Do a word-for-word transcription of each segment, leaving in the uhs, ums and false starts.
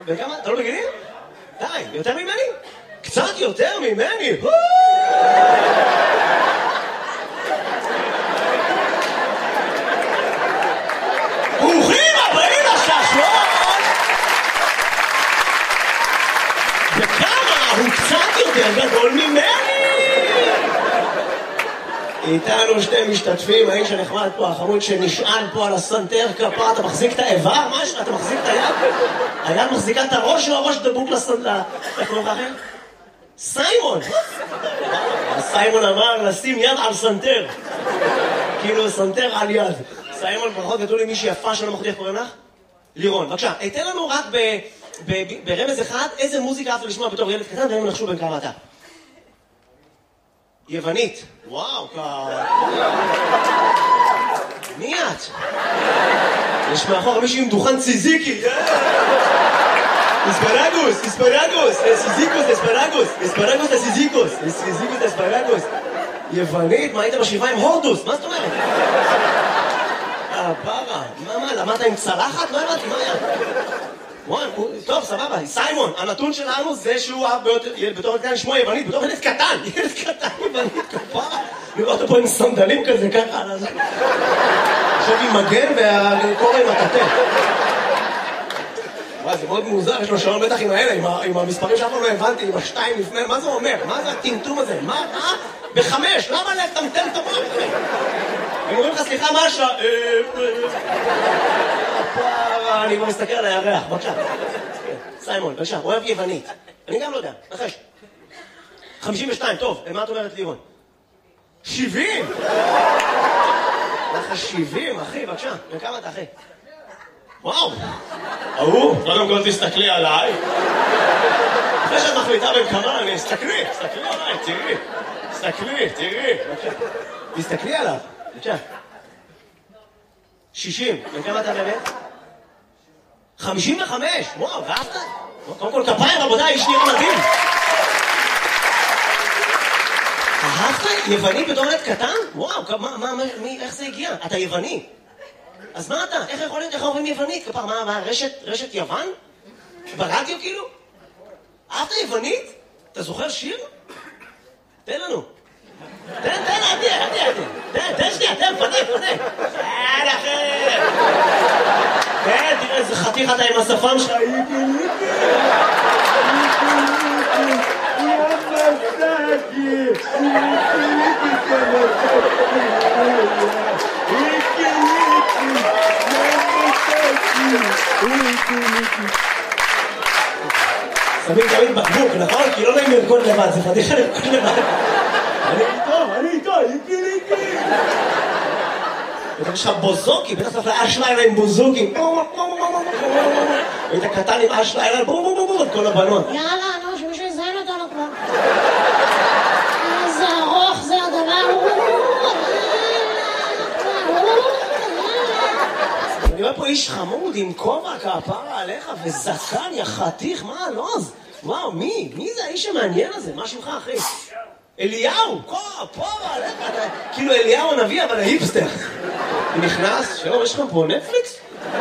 וכמה? אתה לא מגנים? די, יותר ממני? קצת יותר ממני! ברוכים הבאים לשעשועון! וכמה הוא קצת יותר גדול ממני! איתנו שתי משתתפים, האיש הנחמד פה, החמוד שנשען פה על הסנטר כפה, אתה מחזיק את האיבר? משהו? אתה מחזיק את היד? היד מחזיקה את הראש או הראש דבוק לסנטר? איך קוראים לך אחר? סיימון! סיימון אמר לשים יד על סנטר. כאילו סנטר על יד. סיימון פחות גדול לי מישהי יפה שלא מחודי, איך קוראים לך? לירון. בבקשה, היתן לנו רק ברמז אחד, איזה מוזיקה אהבת לשמוע בתור ילד קטן, והם נחשו בין כמה אתה. יוונית. וואו, ככה. מי את? יש מאחור מישהו עם דוכן ציזיקי. אספרגוס, אספרגוס, סיזיקוס, אספרגוס, אספרגוס לסיזיקוס, סיזיקוס לאספרגוס. יוונית, מה היית בשבעה עם הורדוס? מה זאת אומרת? אה, פרה. מה, מה, למדת עם צלחת? לא הבנתי, מה היה? וואי, טוב, סבבה, סיימון, הנתון שלנו זה שהוא בתור קטן שמו יוונית, בתור ילד קטן, ילד קטן יוונית, כפרה. לראות פה עם סנדלים כזה, ככה, עכשיו עם מגן והקורא עם הקטן. וואי, זה מאוד מוזר, יש לו שעון בטח עם האלה, עם המספרים שאף פעם לא הבנתי, עם השתיים לפני, מה זה אומר? מה זה הטמטום הזה? מה? אה? בחמש, למה לטמטם את המוח? הם אומרים לך, סליחה, מה השעה? הפרה, אני כבר מסתכל על הירח, בבקשה. סיימון, בבקשה, אוהב יוונית. אני גם לא יודע, נחש. חמישים ושתיים, טוב, מה את אומרת לירון? שבעים! לך שבעים, אחי, בבקשה. וכמה אתה, אחי? וואו! אהו, קודם כל תסתכלי עליי. אחרי שאת מחליטה בין כמה, אני אסתכלי, תסתכלי עליי, תראי. תסתכלי, תראי. תסתכלי עליו, בבקשה. שישים, בין כמה אתה באמת? חמישים וחמש! וואו, ואהבת? קודם כל כפיים, רבותיי, איש נראה מדהים. אהבת? יווני בתור ילד קטן? וואו, איך זה הגיע? אתה יווני. אז מה אתה? איך יכול להיות? איך אומרים יוונית? כפר, מה, רשת יוון? ברדיו כאילו? אהבת יוונית? אתה זוכר שיר? תן לנו. תן, תן, עדי, עדי, עדי. תן, תן שנייה, תן, פנה, פנה. תן, אחי. תן, תראה איזה חתיך אתה עם השפם שלך. שמים תמיד בקבוק, נכון? כי לא נעים לרקוד לבד, זה חתיכה לרקוד לבד. אני איתו, אני איתו, איקי ליקי. יש לך בוזוקי, בטח צריך לאש לילה עם בוזוקי. היית קטן עם אש לילה, בואו בואו בואו, כל הבנות. יאללה, נו, שמישהו יזיין אותנו כבר. איזה ארוך זה הדבר. אני רואה פה איש חמוד עם כובע כפרה עליך וזקן, יא חתיך, מה הלוז? וואו, מי? מי זה האיש המעניין הזה? מה שמך, אחי? אליהו, כפרה עליך, כאילו אליהו הנביא, אבל ההיפסטר. הוא נכנס, שלום, יש לכם פה נטפליקס?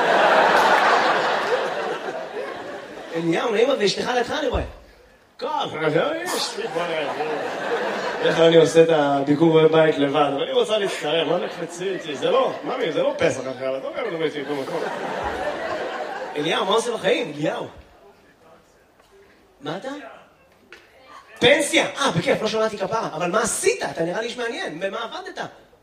אליהו, נעימה, ואשתך לידך אני רואה. כפרה, יש לי פה איך אני עושה את הביקור בבית לבד, אבל אני רוצה להצטרם, מה נקפצי איתי? זה לא, ממי, זה לא פסח אחר, אתה אומר, אני הייתי במקום. אליהו, מה עושה בחיים? אליהו. מה אתה? פנסיה! אה, בכיף, לא שמעתי כפרה, אבל מה עשית? אתה נראה לי איש מעניין, במה עבדת?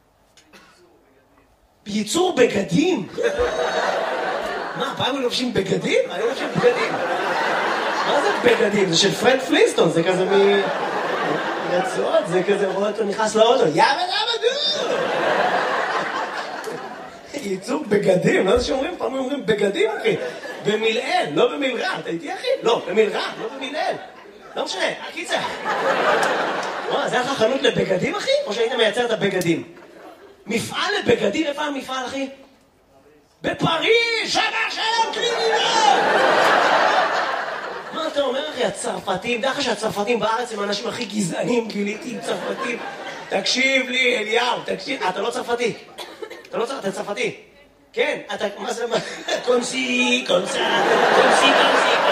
ייצור בגדים! מה, פעם הם לובשים בגדים? אני לא לובשים בגדים. מה זה בגדים? זה של פרד פלינסטון, זה כזה מ... רצועות, זה כזה, רואה אותו נכנס לאוטו, יאבא למה דו! ייצור בגדים, לא זה שאומרים, פעם אומרים בגדים, אחי. במילאל, לא במילרע, אתה איתי, אחי? לא, במילרע, לא במילאל. לא משנה, הקיצר. וואו, זה היה לך חנות לבגדים, אחי? או שהיית מייצר את הבגדים? מפעל לבגדים, איפה המפעל, אחי? בפריז, שבר שלום קרימינל! מה אתה אומר, אחי? הצרפתים, דרך שהצרפתים בארץ הם האנשים הכי גזענים, גיליתי עם צרפתים. תקשיב לי, אליהו, תקשיב. אתה לא צרפתי. אתה לא צרפתי, אתה צרפתי. כן, אתה, מה זה, מה? קונסי, קונסה, קונסי, קונסי,